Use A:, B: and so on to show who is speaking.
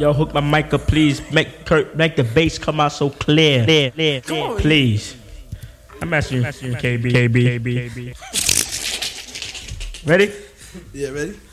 A: Yo, hook my mic up, please. Make the bass come out so clear. Please. I'm asking you, KB. Ready?
B: Yeah, ready?